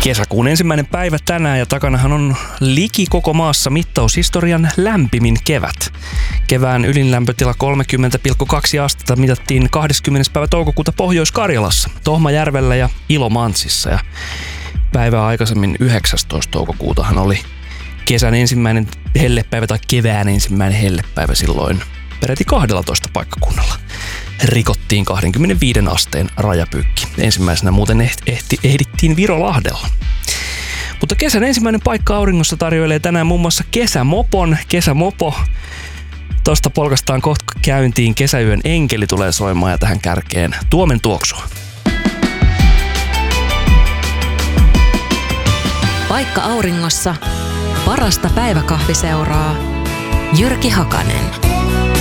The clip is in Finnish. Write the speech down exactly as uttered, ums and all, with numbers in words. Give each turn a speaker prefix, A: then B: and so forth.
A: Kesäkuun ensimmäinen päivä tänään ja takanahan on liki koko maassa mittaushistorian lämpimin kevät. Kevään ylin lämpötila kolmekymmentä pilkku kaksi astetta mitattiin kahdeskymmenes päivä toukokuuta Pohjois-Karjalassa, Tohmajärvellä ja Ilomantsissa. Ja päivää aikaisemmin yhdeksästoista toukokuutahan oli kesän ensimmäinen hellepäivä tai kevään ensimmäinen hellepäivä silloin peräti kahdellatoista paikkakunnalla. Rikottiin kaksikymmentäviisi asteen rajapyykki. Ensimmäisenä muuten ehti, ehdittiin Virolahdella. Mutta kesän ensimmäinen paikka auringossa tarjoilee tänään muun muassa kesämopon. Kesämopo. Tosta polkastaan kohta käyntiin. Kesäyön enkeli tulee soimaan ja tähän kärkeen Tuomen tuoksua.
B: Paikka auringossa. Parasta päiväkahviseuraa. Jyrki Hakanen.